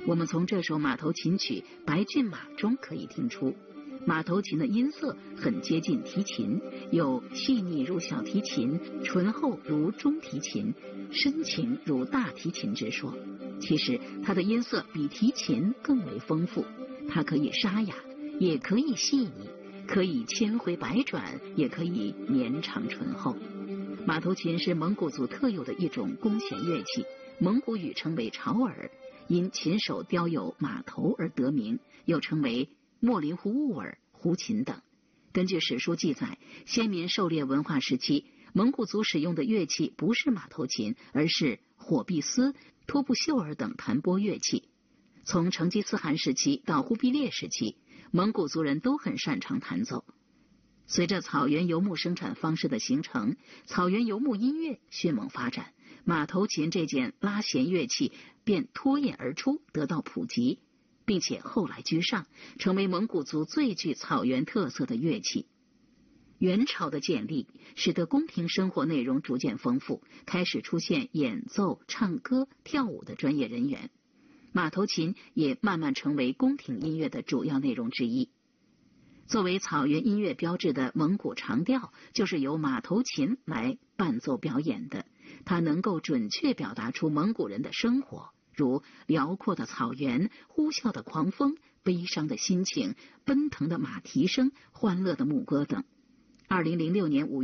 我们从这首马头琴曲《白骏马》中可以听出，马头琴的音色很接近提琴，有细腻如小提琴、醇厚如中提琴、深情如大提琴之说。其实它的音色比提琴更为丰富，它可以沙哑，也可以细腻，可以千回百转，也可以绵长醇厚。马头琴是蒙古族特有的一种弓弦乐器，蒙古语称为潮耳，因琴手雕有马头而得名，又称为莫林胡兀尔、胡琴等。根据史书记载，先民狩猎文化时期，蒙古族使用的乐器不是马头琴，而是火碧斯、托布秀尔等弹拨乐器。从成吉思汗时期到忽必烈时期，蒙古族人都很擅长弹奏。随着草原游牧生产方式的形成，草原游牧音乐迅猛发展，马头琴这件拉弦乐器便脱颖而出，得到普及，并且后来居上，成为蒙古族最具草原特色的乐器。元朝的建立使得宫廷生活内容逐渐丰富，开始出现演奏、唱歌、跳舞的专业人员，马头琴也慢慢成为宫廷音乐的主要内容之一。作为草原音乐标志的蒙古长调就是由马头琴来伴奏表演的，它能够准确表达出蒙古人的生活，如辽阔的草原、呼啸的狂风、悲伤的心情、奔腾的马蹄声、欢乐的牧歌等。2006年5月